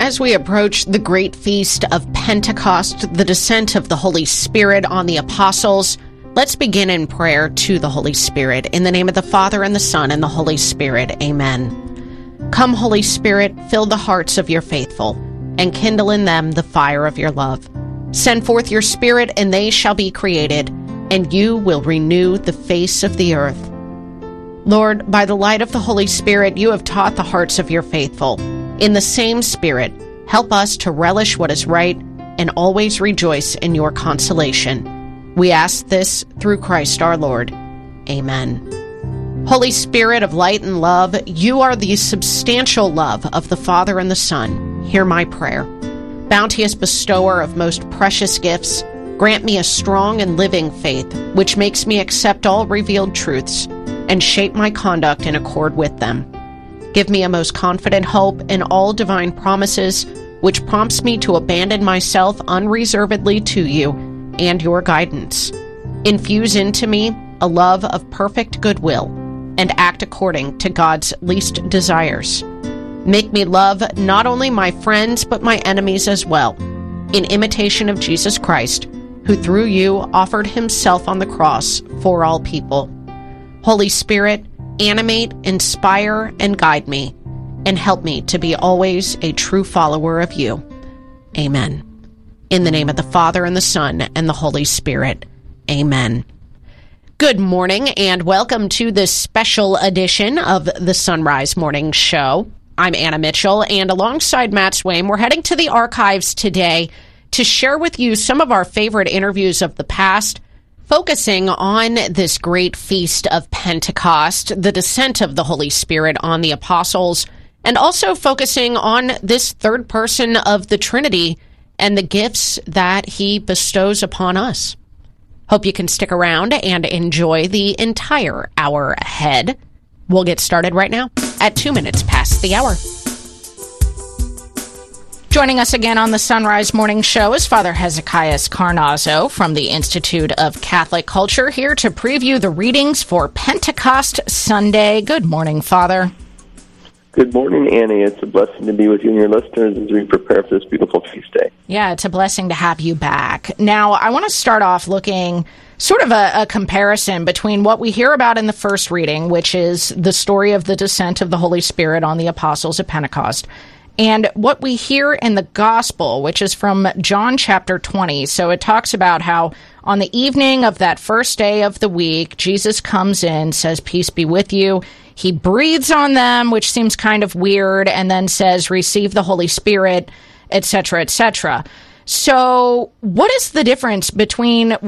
as we approach the great feast of Pentecost, the descent of the Holy Spirit on the apostles, let's begin in prayer to the Holy Spirit. In the name of the Father, and the Son, and the Holy Spirit. Amen. Come, Holy Spirit, fill the hearts of your faithful, and kindle in them the fire of your love. Send forth your Spirit, and they shall be created, and you will renew the face of the earth. Lord, by the light of the Holy Spirit, you have taught the hearts of your faithful. In the same Spirit, help us to relish what is right and always rejoice in your consolation. We ask this through Christ our Lord. Amen. Holy Spirit of light and love, you are the substantial love of the Father and the Son. Hear my prayer. Bounteous bestower of most precious gifts, grant me a strong and living faith, which makes me accept all revealed truths and shape my conduct in accord with them. Give me a most confident hope in all divine promises, which prompts me to abandon myself unreservedly to you and your guidance. Infuse into me a love of perfect goodwill and act according to God's least desires. Make me love not only my friends, but my enemies as well, in imitation of Jesus Christ, who through you offered himself on the cross for all people. Holy Spirit, animate, inspire, and guide me, and help me to be always a true follower of you. Amen. In the name of the Father, and the Son, and the Holy Spirit. Amen. Good morning, and welcome to this special edition of the Sunrise Morning Show. I'm Anna Mitchell, and alongside Matt Swaim, we're heading to the archives today to share with you some of our favorite interviews of the past, focusing on this great feast of Pentecost, the descent of the Holy Spirit on the apostles, and also focusing on this third person of the Trinity and the gifts that he bestows upon us. Hope you can stick around and enjoy the entire hour ahead. We'll get started right now at 2 minutes past the hour. Joining us again on the Sunrise Morning Show is Father Hezekiah Carnazzo from the Institute of Catholic Culture, here to preview the readings for Pentecost Sunday. Good morning, Father. Good morning, Annie. It's a blessing to be with you and your listeners as we prepare for this beautiful feast day. Yeah, it's a blessing to have you back. Now, I want to start off looking sort of a comparison between what we hear about in the first reading, which is the story of the descent of the Holy Spirit on the apostles at Pentecost, and what we hear in the gospel, which is from John chapter 20. So it talks about how on the evening of that first day of the week, Jesus comes in, says, "Peace be with you." He breathes on them, which seems kind of weird, and then says, "Receive the Holy Spirit," etc., etc. So what is the difference between